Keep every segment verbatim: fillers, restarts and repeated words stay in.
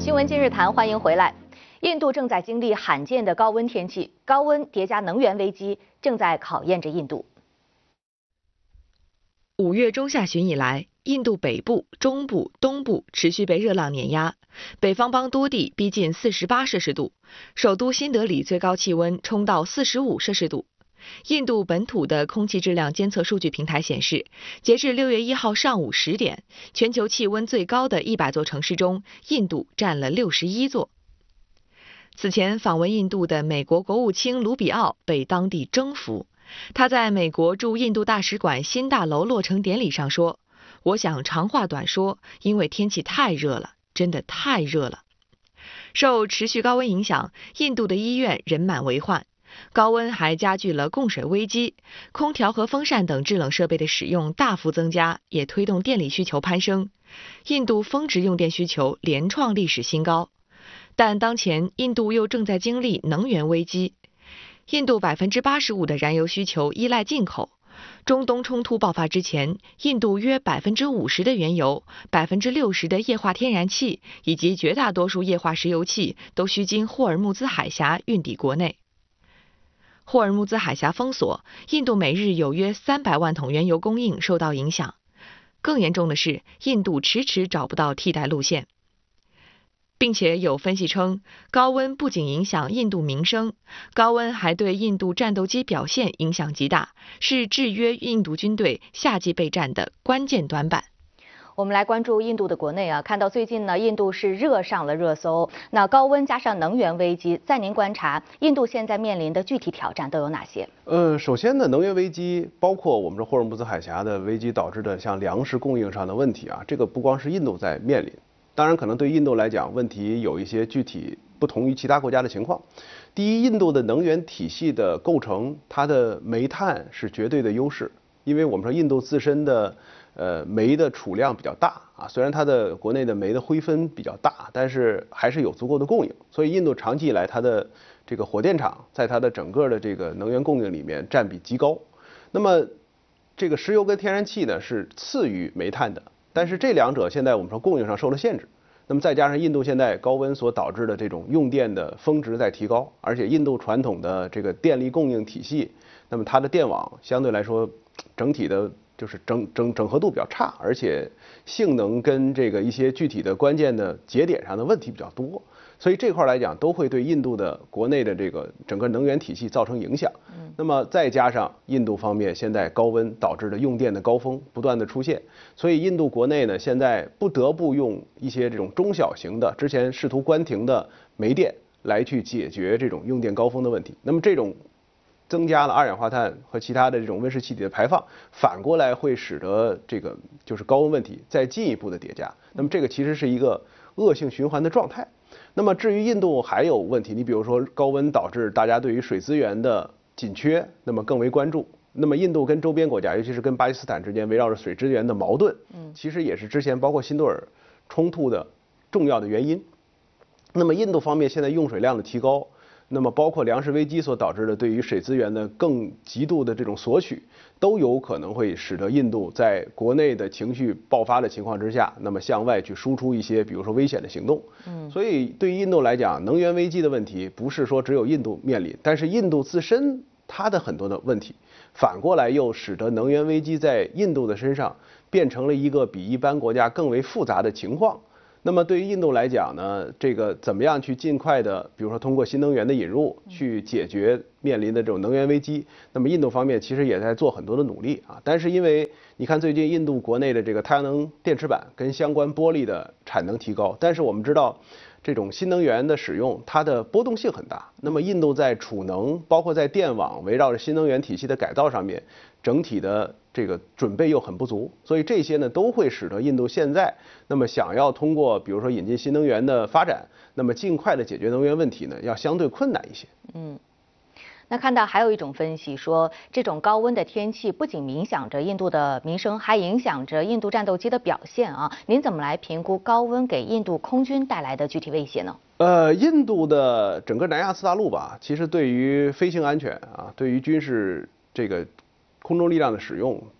新闻今日谈，欢迎回来。印度正在经历罕见的高温天气，高温叠加能源危机，正在考验着印度。 五月中下旬以来，印度北部、中部、东部持续被热浪碾压，北方邦多地逼近四十八摄氏度，首都新德里最高气温冲到四十五摄氏度。印度本土的空气质量监测数据平台显示，截至六月一号上午十点，全球气温最高的一百座城市中，印度占了六十一座。此前访问印度的美国国务卿卢比奥被当地征服，他在美国驻印度大使馆新大楼落成典礼上说：“我想长话短说，因为天气太热了，真的太热了。”受持续高温影响，印度的医院人满为患。高温还加剧了供水危机，空调和风扇等制冷设备的使用大幅增加，也推动电力需求攀升。印度峰值用电需求连创历史新高。但当前印度又正在经历能源危机。印度百分之八十五的燃油需求依赖进口。中东冲突爆发之前，印度约百分之五十的原油、百分之六十的液化天然气以及绝大多数液化石油气都需经霍尔木兹海峡运抵国内。霍尔木兹海峡封锁，印度每日有约三百万桶原油供应受到影响。更严重的是，印度迟迟找不到替代路线。并且有分析称，高温不仅影响印度民生，高温还对印度战斗机表现影响极大，是制约印度军队夏季备战的关键短板。 我们来关注印度的国内啊，看到最近呢，印度是热上了热搜。那高温加上能源危机，在您观察，印度现在面临的具体挑战都有哪些？ 呃，首先呢，能源危机包括我们说霍尔木兹海峡的危机导致的像粮食供应上的问题啊，这个不光是印度在面临，当然可能对印度来讲，问题有一些具体不同于其他国家的情况。第一，印度的能源体系的构成，它的煤炭是绝对的优势，因为我们说印度自身的呃，煤的储量比较大啊，虽然它的国内的煤的灰分比较大，但是还是有足够的供应。所以印度长期以来它的这个火电厂在它的整个的这个能源供应里面占比极高。那么这个石油跟天然气呢是次于煤炭的，但是这两者现在我们说供应上受了限制。那么再加上印度现在高温所导致的这种用电的峰值在提高，而且印度传统的这个电力供应体系，那么它的电网相对来说整体的就是整整整合度比较差，而且性能跟这个一些具体的关键的节点上的问题比较多，所以这块来讲都会对印度的国内的这个整个能源体系造成影响。嗯，那么再加上印度方面现在高温导致的用电的高峰不断的出现，所以印度国内呢现在不得不用一些这种中小型的之前试图关停的煤电来去解决这种用电高峰的问题。那么这种增加了二氧化碳和其他的这种温室气体的排放，反过来会使得这个就是高温问题再进一步的叠加。那么这个其实是一个恶性循环的状态。那么至于印度还有问题，你比如说高温导致大家对于水资源的紧缺，那么更为关注。那么印度跟周边国家，尤其是跟巴基斯坦之间围绕着水资源的矛盾，嗯，其实也是之前包括新多尔冲突的重要的原因。那么印度方面现在用水量的提高，那么包括粮食危机所导致的对于水资源的更极度的这种索取，都有可能会使得印度在国内的情绪爆发的情况之下，那么向外去输出一些比如说危险的行动。嗯，所以对于印度来讲，能源危机的问题不是说只有印度面临，但是印度自身它的很多的问题，反过来又使得能源危机在印度的身上变成了一个比一般国家更为复杂的情况。那么对于印度来讲呢，这个怎么样去尽快的，比如说通过新能源的引入，去解决面临的这种能源危机，那么印度方面其实也在做很多的努力啊。但是因为你看最近印度国内的这个太阳能电池板跟相关玻璃的产能提高，但是我们知道这种新能源的使用，它的波动性很大。那么印度在储能，包括在电网围绕着新能源体系的改造上面，整体的这个准备又很不足，所以这些呢都会使得印度现在那么想要通过比如说引进新能源的发展，那么尽快的解决能源问题呢，要相对困难一些。 嗯。那看到还有一种分析说，这种高温的天气不仅影响着印度的民生，还影响着印度战斗机的表现啊。您怎么来评估高温给印度空军带来的具体威胁呢？ 呃，印度的整个南亚次大陆吧，其实对于飞行安全啊，对于军事这个空中力量的使用，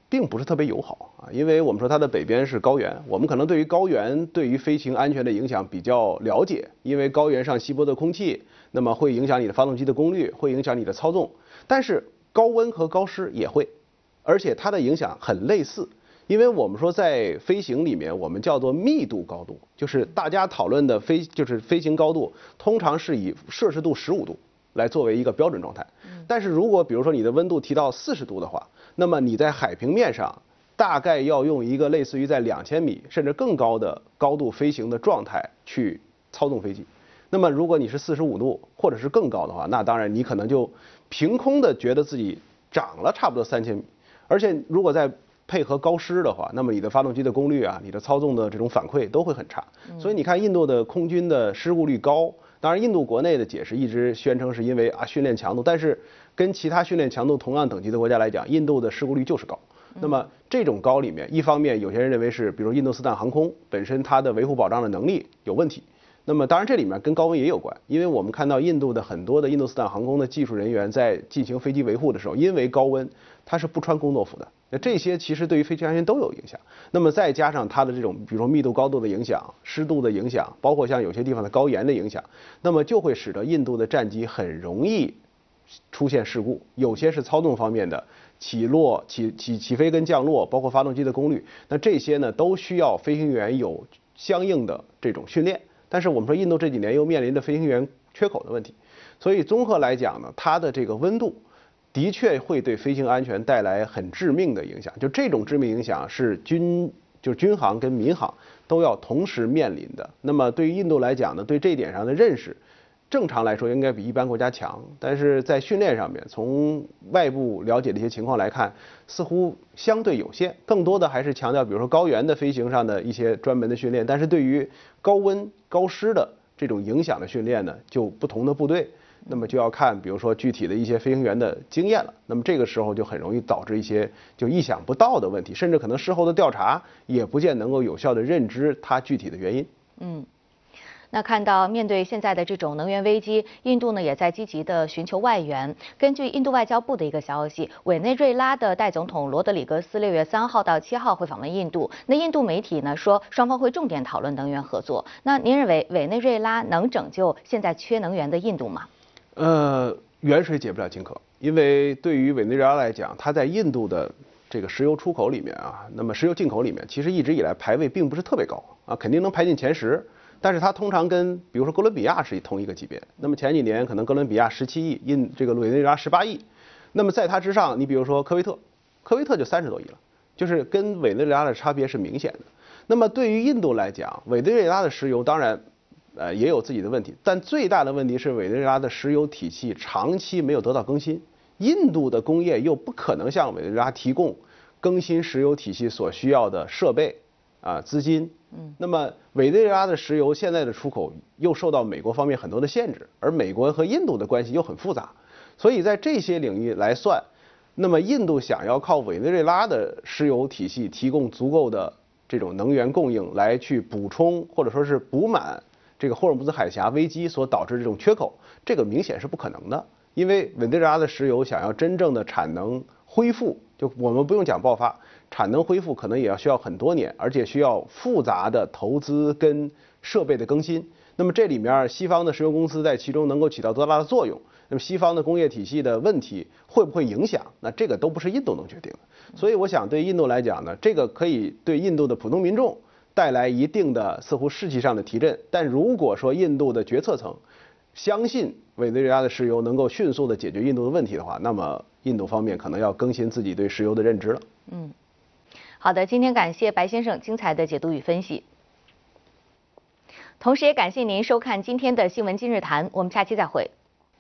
并不是特别友好啊，因为我们说它的北边是高原，我们可能对于高原对于飞行安全的影响比较了解，因为高原上稀薄的空气，那么会影响你的发动机的功率，会影响你的操纵。但是高温和高湿也会，而且它的影响很类似，因为我们说在飞行里面，我们叫做密度高度，就是大家讨论的飞就是飞行高度，通常是以摄氏度十五度来作为一个标准状态。但是如果比如说你的温度提到四十度的话，那么你在海平面上大概要用一个类似于在两千米甚至更高的高度飞行的状态去操纵飞机。那么如果你是四十五度或者是更高的话，那当然你可能就凭空的觉得自己涨了差不多三千米，而且如果再配合高湿的话，那么你的发动机的功率啊，你的操纵的这种反馈都会很差。所以你看印度的空军的事故率高，当然印度国内的解释一直宣称是因为啊训练强度，但是跟其他训练强度同样等级的国家来讲，印度的事故率就是高。那么这种高里面，一方面有些人认为是，比如印度斯坦航空本身它的维护保障的能力有问题。那么当然这里面跟高温也有关，因为我们看到印度的很多的印度斯坦航空的技术人员在进行飞机维护的时候，因为高温他是不穿工作服的。那这些其实对于飞机安全都有影响。那么再加上它的这种，比如说密度高度的影响、湿度的影响，包括像有些地方的高盐的影响，那么就会使得印度的战机很容易出现事故，有些是操纵方面的起落、起起起飞跟降落，包括发动机的功率，那这些呢都需要飞行员有相应的这种训练。但是我们说印度这几年又面临着飞行员缺口的问题，所以综合来讲呢，它的这个温度的确会对飞行安全带来很致命的影响。就这种致命影响是军就是军航跟民航都要同时面临的。那么对于印度来讲呢，对这一点上的认识，正常来说应该比一般国家强，但是在训练上面，从外部了解的一些情况来看，似乎相对有限，更多的还是强调比如说高原的飞行上的一些专门的训练，但是对于高温高湿的这种影响的训练呢，就不同的部队，那么就要看比如说具体的一些飞行员的经验了，那么这个时候就很容易导致一些就意想不到的问题，甚至可能事后的调查也不见能够有效的认知它具体的原因。 嗯。那看到面对现在的这种能源危机，印度呢也在积极的寻求外援。根据印度外交部的一个消息，委内瑞拉的代总统罗德里格斯六月三号到七号会访问印度。那印度媒体呢说，双方会重点讨论能源合作。那您认为委内瑞拉能拯救现在缺能源的印度吗？ 呃，远水解不了近渴，因为对于委内瑞拉来讲，它在印度的这个石油出口里面啊，那么石油进口里面，其实一直以来排位并不是特别高啊，肯定能排进前十。但是它通常跟比如说哥伦比亚是同一个级别，那么前几年可能哥伦比亚十七亿，印这个委内瑞拉十八亿，那么在它之上，你比如说科威特，科威特就三十多亿了，就是跟委内瑞拉的差别是明显的。那么对于印度来讲，委内瑞拉的石油当然呃也有自己的问题，但最大的问题是委内瑞拉的石油体系长期没有得到更新，印度的工业又不可能向委内瑞拉提供更新石油体系所需要的设备啊资金。嗯，那么委内瑞拉的石油现在的出口又受到美国方面很多的限制，而美国和印度的关系又很复杂，所以在这些领域来算，那么印度想要靠委内瑞拉的石油体系提供足够的这种能源供应来去补充或者说是补满这个霍尔木兹海峡危机所导致这种缺口，这个明显是不可能的，因为委内瑞拉的石油想要真正的产能恢复，就我们不用讲爆发，产能恢复可能也要需要很多年，而且需要复杂的投资跟设备的更新。那么这里面西方的石油公司在其中能够起到多大的作用？那么西方的工业体系的问题会不会影响？那这个都不是印度能决定的。所以我想对印度来讲呢，这个可以对印度的普通民众带来一定的似乎士气上的提振。但如果说印度的决策层相信委内瑞拉的石油能够迅速的解决印度的问题的话，那么印度方面可能要更新自己对石油的认知了。 嗯，好的，今天感谢白先生精彩的解读与分析，同时也感谢您收看今天的新闻今日谈，我们下期再会。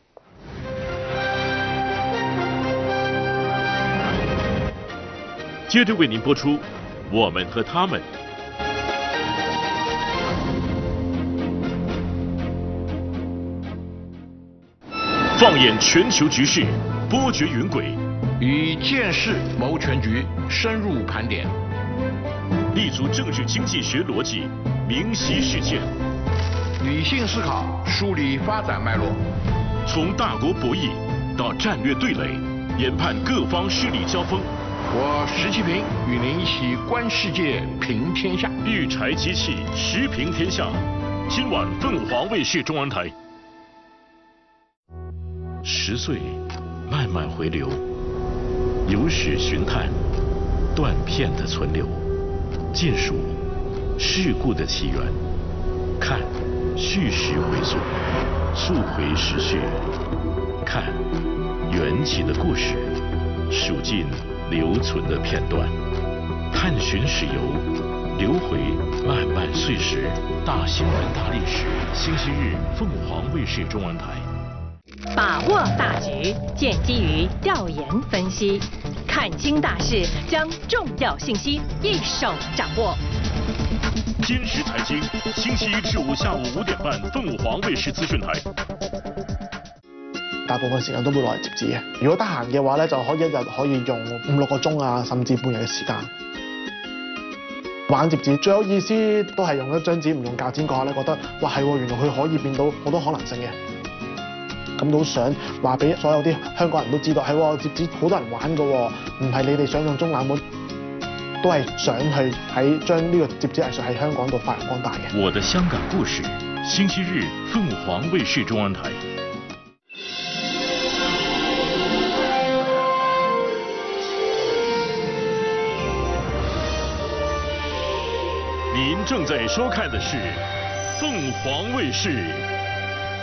接着为您播出《我们和他们》。放眼全球局势，波谲云诡， 以见识谋全局，深入盘点， 立足政治经济学逻辑，明晰事件， 理性思考，梳理发展脉络， 从大国博弈到战略对垒，研判各方势力交锋， 我石其平与您一起观世界、评天下。 御柴机器时评天下，今晚凤凰卫视中文台。十岁，慢慢回流，有史寻探，断片的存留，尽数事故的起源，看叙事回溯，溯回时序，看缘起的故事，数尽留存的片段，探寻史游，流回漫漫岁时。大新闻大历史，星期日凤凰卫视中文台。 把握大局，建基于调研分析，看清大势，将重要信息一手掌握。 今时财经，星期一至五下午五點半，鳳凰衛視資訊台。 大部分時間都會攞嚟摺紙嘅。如果得閒嘅話咧，就可以一日可以用五六個鐘啊，甚至半日嘅時間。玩摺紙最有意思都係用一張紙唔用鉸剪嗰下咧，覺得哇係喎，原來佢可以變到好多可能性嘅。咁都想話俾所有啲香港人都知道，係喎，摺紙好多人玩㗎喎，唔係你哋想象中冷門。都係想去喺將呢個摺紙藝術喺香港度發揚光大嘅。 我的香港故事，星期日鳳凰衛視中文台。您正在收看的是凤凰卫视